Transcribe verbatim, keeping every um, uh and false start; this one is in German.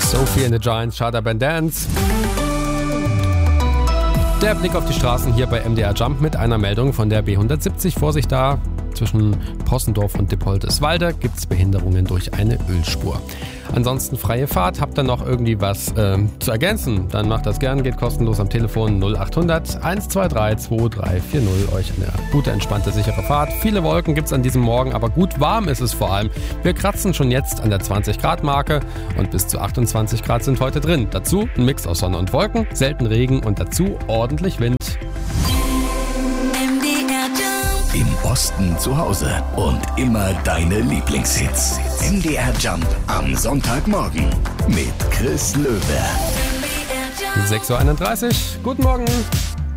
Sophie and the Giants, Shut Up and Dance. Der Blick auf die Straßen hier bei M D R Jump mit einer Meldung von der B hundertsiebzig. Vorsicht da, zwischen Possendorf und Dippoldeswalde gibt es Behinderungen durch eine Ölspur. Ansonsten freie Fahrt. Habt ihr noch irgendwie was äh, zu ergänzen? Dann macht das gern, geht kostenlos am Telefon null acht hundert eins zwei drei zwei drei vier null. Euch eine gute, entspannte, sichere Fahrt. Viele Wolken gibt es an diesem Morgen, aber gut warm ist es vor allem. Wir kratzen schon jetzt an der zwanzig Grad Marke und bis zu achtundzwanzig Grad sind heute drin. Dazu ein Mix aus Sonne und Wolken, selten Regen und dazu ordentlich Wind. Im Osten zu Hause und immer deine Lieblingshits. M D R Jump am Sonntagmorgen mit Chris Löwe. sechs Uhr einunddreißig. Guten Morgen.